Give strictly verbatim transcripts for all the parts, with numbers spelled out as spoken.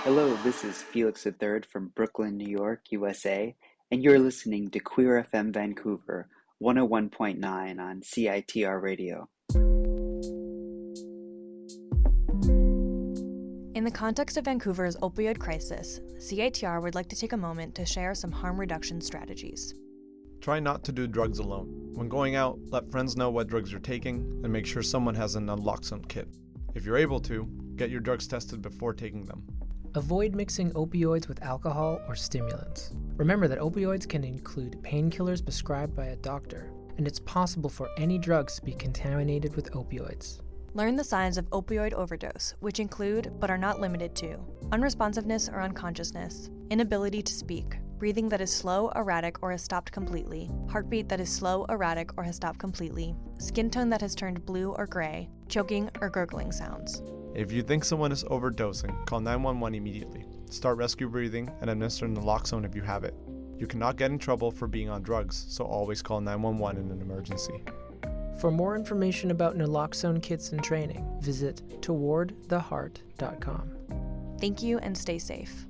Hello, this is Felix the Third from Brooklyn, New York, U S A, and you're listening to Queer F M Vancouver one oh one point nine on C I T R Radio. In the context of Vancouver's opioid crisis, C I T R would like to take a moment to share some harm reduction strategies. Try not to do drugs alone. When going out, let friends know what drugs you're taking and make sure someone has an naloxone kit. If you're able to, get your drugs tested before taking them. Avoid mixing opioids with alcohol or stimulants. Remember that opioids can include painkillers prescribed by a doctor, and it's possible for any drugs to be contaminated with opioids. Learn the signs of opioid overdose, which include, but are not limited to, unresponsiveness or unconsciousness, inability to speak, breathing that is slow, erratic, or has stopped completely, heartbeat that is slow, erratic, or has stopped completely, skin tone that has turned blue or gray, choking or gurgling sounds. If you think someone is overdosing, call nine one one immediately. Start rescue breathing and administer naloxone if you have it. You cannot get in trouble for being on drugs, so always call nine one one in an emergency. For more information about naloxone kits and training, visit toward the heart dot com. Thank you and stay safe.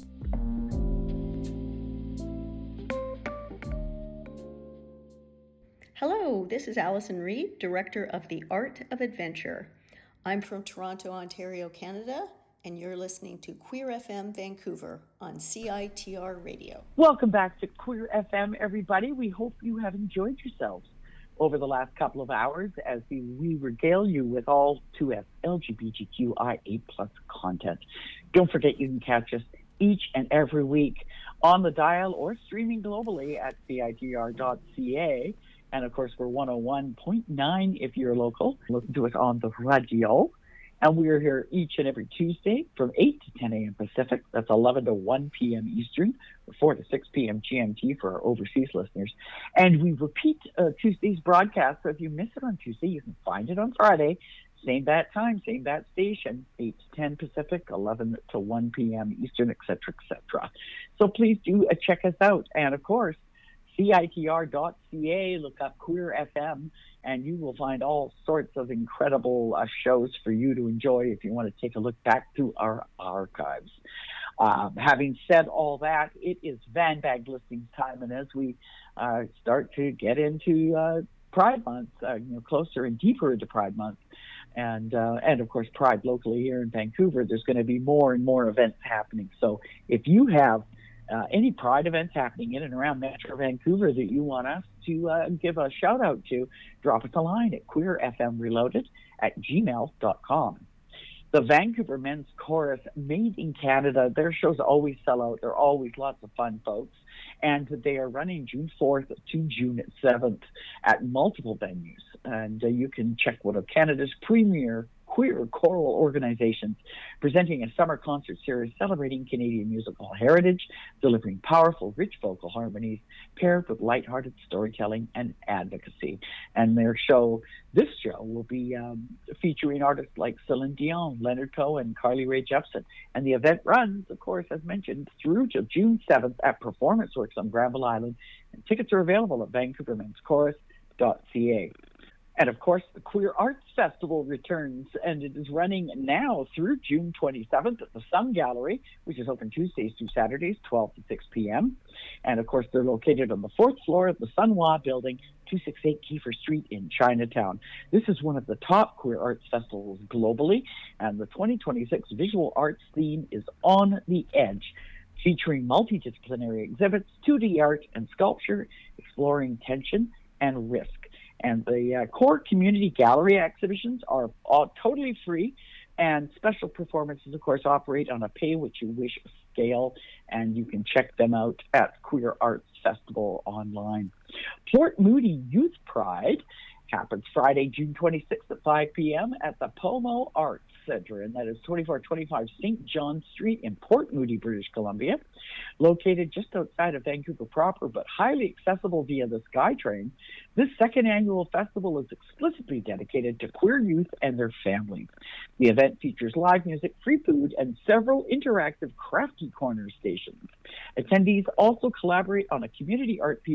Hello, this is Allison Reed, Director of the Art of Adventure. I'm from Toronto, Ontario, Canada, and you're listening to Queer F M Vancouver on C I T R Radio. Welcome back to Queer F M, everybody. We hope you have enjoyed yourselves over the last couple of hours as we regale you with all two F L G B T Q I A plus content. Don't forget you can catch us each and every week on the dial or streaming globally at C I T R dot C A. And, of course, we're one oh one point nine if you're local. Listen to us on the radio. And we're here each and every Tuesday from eight to ten a.m. Pacific. That's eleven to one p.m. Eastern, or four to six p.m. G M T for our overseas listeners. And we repeat uh, Tuesday's broadcast. So if you miss it on Tuesday, you can find it on Friday. Same bat time, same bat station, eight to ten Pacific, eleven to one p.m. Eastern, et cetera, et cetera. So please do uh, check us out. And, of course, C I T R dot C A, look up Queer F M, and you will find all sorts of incredible uh, shows for you to enjoy if you want to take a look back through our archives. Uh, having said all that, it is Van Bag listings time, and as we uh, start to get into uh, Pride Month, uh, you know, closer and deeper into Pride Month, and uh, and of course Pride locally here in Vancouver, there's going to be more and more events happening. So if you have Uh, any Pride events happening in and around Metro Vancouver that you want us to uh, give a shout out to, drop us a line at queerfmreloaded at gmail dot com. The Vancouver Men's Chorus, made in Canada, their shows always sell out. They're always lots of fun, folks. And they are running June fourth to June seventh at multiple venues. And uh, you can check one of Canada's premier queer choral organizations presenting a summer concert series celebrating Canadian musical heritage, delivering powerful, rich vocal harmonies paired with lighthearted storytelling and advocacy. And their show, this show, will be um, featuring artists like Celine Dion, Leonard Cohen, Carly Rae Jepsen. And the event runs, of course, as mentioned, through to June seventh at Performance Works on Granville Island. And tickets are available at vancouver mens chorus dot c a. And, of course, the Queer Arts Festival returns, and it is running now through June twenty-seventh at the Sun Gallery, which is open Tuesdays through Saturdays, twelve to six p.m. And, of course, they're located on the fourth floor of the Sun Hua Building, two sixty-eight Kiefer Street in Chinatown. This is one of the top queer arts festivals globally, and the twenty twenty-six visual arts theme is On the Edge, featuring multidisciplinary exhibits, two D art, and sculpture, exploring tension and risk. And the uh, core community gallery exhibitions are all totally free, and special performances, of course, operate on a pay-what-you-wish scale, and you can check them out at Queer Arts Festival online. Port Moody Youth Pride happens Friday, June twenty-sixth at five p.m. at the Pomo Arts Center, and that is twenty-four twenty-five Saint John Street in Port Moody, British Columbia, located just outside of Vancouver proper, but highly accessible via the SkyTrain. This second annual festival is explicitly dedicated to queer youth and their families. The event features live music, free food, and several interactive crafty corner stations. Attendees also collaborate on a community art piece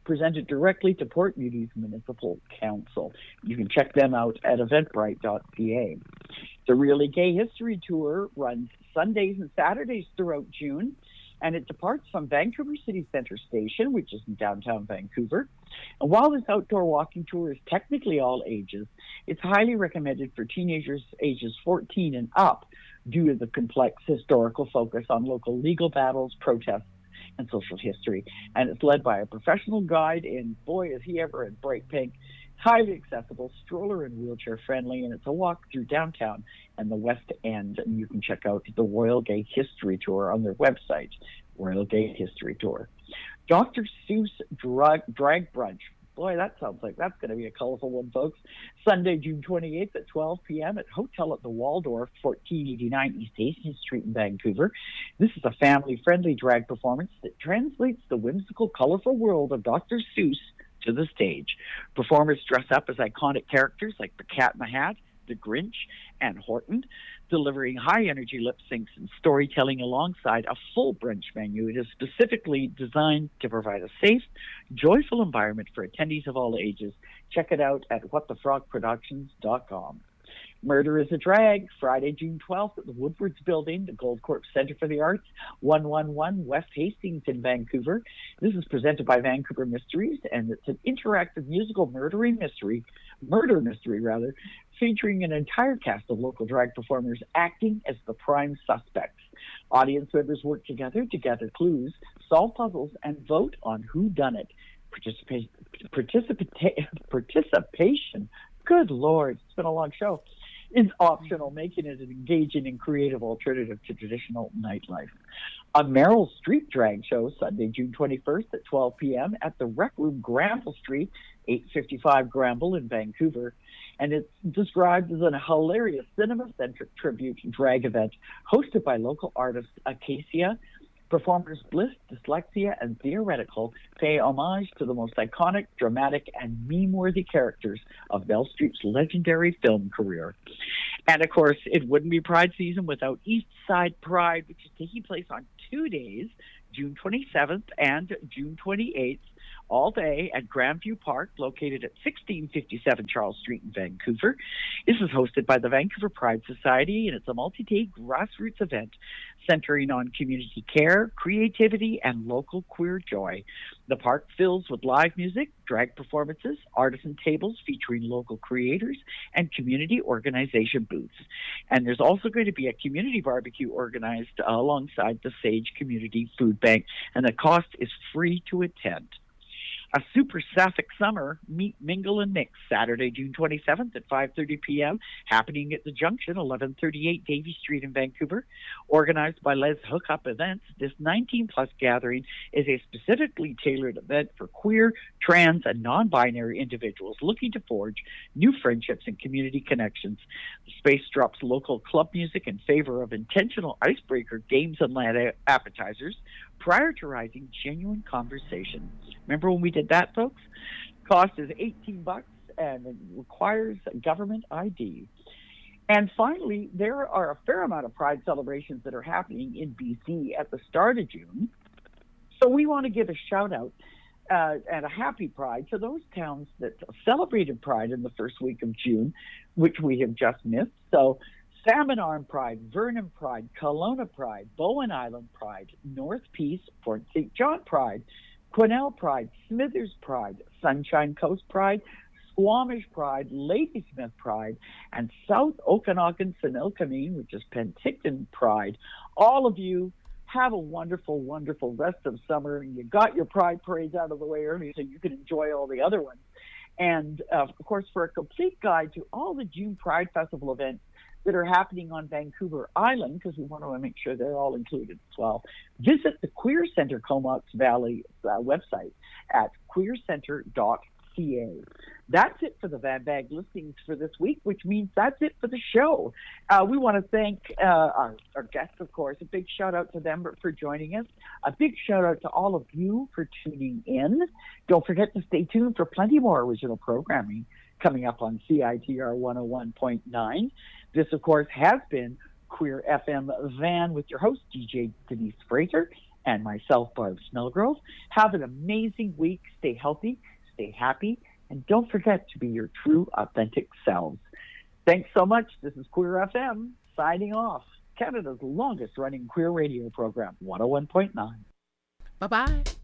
presented directly to Port Moody's Municipal Council. You can check them out at eventbrite dot c a. The Really Gay History Tour runs Sundays and Saturdays throughout June, and it departs from Vancouver City Centre Station, which is in downtown Vancouver. And while this outdoor walking tour is technically all ages, it's highly recommended for teenagers ages fourteen and up due to the complex historical focus on local legal battles, protests, and social history. And it's led by a professional guide, and boy, is he ever in bright pink. Highly accessible, stroller and wheelchair friendly, and it's a walk through downtown and the West End. And you can check out the Royal Gay History Tour on their website, Royal Gay History Tour. Doctor Seuss Drag, Drag Brunch. Boy, that sounds like that's going to be a colorful one, folks. Sunday, June twenty-eighth at twelve p.m. at Hotel at the Waldorf, fourteen eighty-nine East Hastings Street in Vancouver. This is a family-friendly drag performance that translates the whimsical, colorful world of Doctor Seuss to the stage. Performers dress up as iconic characters like the Cat in the Hat, the Grinch, and Horton, delivering high-energy lip syncs and storytelling alongside a full brunch menu. It is specifically designed to provide a safe, joyful environment for attendees of all ages. Check it out at what the frog productions dot com. Murder is a Drag, Friday, June twelfth at the Woodwards Building, the Goldcorp Centre for the Arts, one eleven West Hastings in Vancouver. This is presented by Vancouver Mysteries, and it's an interactive musical murdering mystery, murder mystery rather, featuring an entire cast of local drag performers acting as the prime suspects. Audience members work together to gather clues, solve puzzles, and vote on who done it. Participation, participata- participation, good Lord, it's been a long show, is optional, making it an engaging and creative alternative to traditional nightlife. A Merrill Street Drag Show, Sunday, June twenty-first at twelve p.m. at the Rec Room, Granville Street, eight fifty-five Granville in Vancouver. And it's described as a hilarious cinema-centric tribute drag event hosted by local artist Acacia. Performers Bliss, Dyslexia, and Theoretical pay homage to the most iconic, dramatic, and meme-worthy characters of Mel Streep's legendary film career. And, of course, it wouldn't be Pride season without East Side Pride, which is taking place on two days, June twenty-seventh and June twenty-eighth, all day at Grandview Park, located at sixteen fifty-seven Charles Street in Vancouver. This is hosted by the Vancouver Pride Society, and it's a multi-day grassroots event centering on community care, creativity, and local queer joy. The park fills with live music, drag performances, artisan tables featuring local creators, and community organization booths. And there's also going to be a community barbecue organized uh, alongside the Sage Community Food Bank, and the cost is free to attend. A super sapphic summer, meet, mingle, and mix, Saturday, June twenty-seventh at five thirty p.m., happening at the Junction, eleven thirty-eight Davie Street in Vancouver. Organized by Les Hookup Events, this nineteen plus gathering is a specifically tailored event for queer, trans, and non-binary individuals looking to forge new friendships and community connections. The space drops local club music in favor of intentional icebreaker games and light appetizers, prioritizing genuine conversation. Remember when we did that, folks? Cost is eighteen bucks and it requires government I D. And finally, there are a fair amount of Pride celebrations that are happening in B C at the start of June. So we want to give a shout out uh, and a happy Pride to those towns that celebrated Pride in the first week of June, which we have just missed. So Salmon Arm Pride, Vernon Pride, Kelowna Pride, Bowen Island Pride, North Peace, Fort Saint John Pride, Quesnel Pride, Smithers Pride, Sunshine Coast Pride, Squamish Pride, Ladysmith Pride, and South Okanagan Sinilkameen, which is Penticton Pride. All of you have a wonderful, wonderful rest of summer. You got your Pride parades out of the way early so you can enjoy all the other ones. And, uh, of course, for a complete guide to all the June Pride Festival events that are happening on Vancouver Island, because we want to make sure they're all included as well, visit the Queer Centre Comox Valley uh, website at queer centre dot c a. That's it for the Van Bag listings for this week, which means that's it for the show. Uh, we want to thank uh, our, our guests, of course. A big shout out to them for joining us. A big shout out to all of you for tuning in. Don't forget to stay tuned for plenty more original programming coming up on C I T R one oh one point nine. This, of course, has been Queer F M Van with your host, D J Denise Fraser. and myself, Barb Snellgrove. Have an amazing week. Stay healthy, stay happy, and don't forget to be your true, authentic selves. Thanks so much. This is Queer F M signing off. Canada's longest running queer radio program, one oh one point nine. Bye-bye.